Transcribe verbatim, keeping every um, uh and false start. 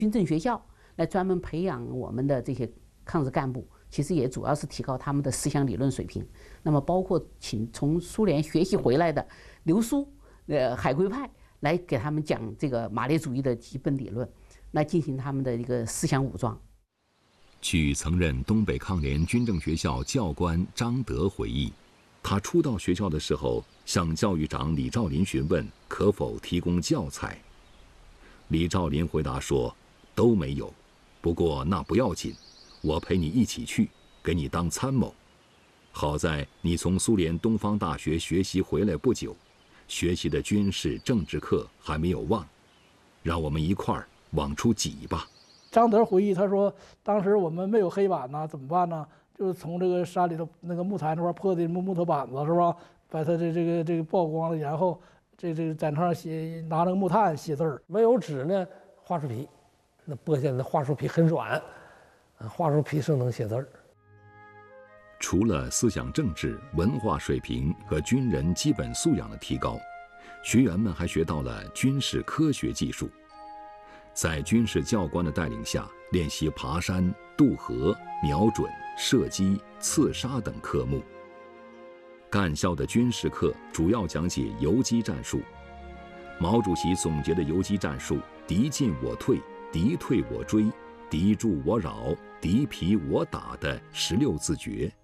军政学校来专门培养我们的这些抗日干部，其实也主要是提高他们的思想理论水平。那么包括请从苏联学习回来的留苏、呃海归派来给他们讲这个马列主义的基本理论，来进行他们的一个思想武装。 据曾任东北抗联军政学校教官张德回忆，他初到学校的时候，向教育长李兆林询问可否提供教材。李兆林回答说：“都没有，不过那不要紧，我陪你一起去，给你当参谋。好在你从苏联东方大学学习回来不久，学习的军事政治课还没有忘，让我们一块儿往出挤吧。” 张德回忆，他说：“当时我们没有黑板呢，怎么办呢？就是从这个山里头那个木材那块破的木木头板子是吧，把它的这个这个曝光了，然后这这个在那上写，拿那个木炭写字儿。 没有纸呢，桦树皮，那剥下来的桦树皮很软，桦树皮是能写字儿。” 除了思想政治、文化水平和军人基本素养的提高，学员们还学到了军事科学技术。在军事教官的带领下，练习爬山、渡河、瞄准、射击、刺杀等科目。干校的军事课主要讲解游击战术。毛主席总结的游击战术：敌进我退，敌退我追，敌驻我扰，敌疲我打的十六字诀，